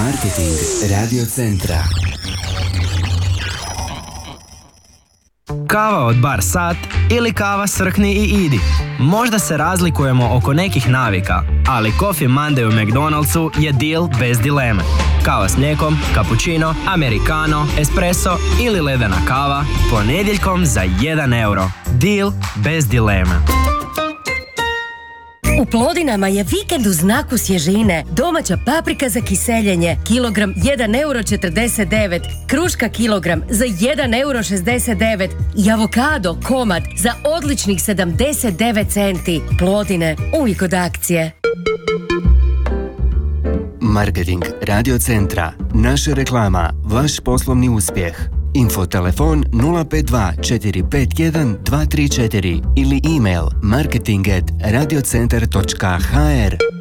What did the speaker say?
Marketing Radio Centra. Kava od Bar Sat ili kava Srkni i idi. Možda se razlikujemo oko nekih navika, ali Coffee Monday u McDonald'su je deal bez dileme. Kava s mlijekom, cappuccino, americano, espresso ili ledena kava ponedjeljkom za 1 euro. Deal bez dileme. U Plodinama je vikend u znaku svježine. Domaća paprika za kiseljenje, kilogram 1,49 €, kruška kilogram za 1,69 € i avokado komad za odličnih 79 centi. Plodine, uvijek od akcije. Marketing Radio Centra. Naša reklama, vaš poslovni uspjeh. Info telefon 052 451 234 ili email marketing@radiocentar.hr.